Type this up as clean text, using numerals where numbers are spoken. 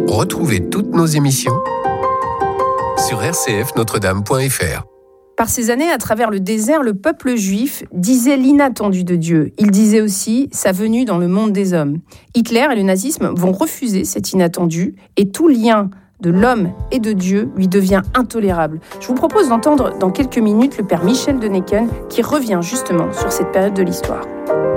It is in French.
Retrouvez toutes nos émissions sur rcfnotredame.fr. Par ces années, à travers le désert, le peuple juif disait l'inattendu de Dieu. Il disait aussi sa venue dans le monde des hommes. Hitler et le nazisme vont refuser cet inattendu et tout lien de l'homme et de Dieu lui devient intolérable. Je vous propose d'entendre dans quelques minutes le père Michel de Necken qui revient justement sur cette période de l'histoire.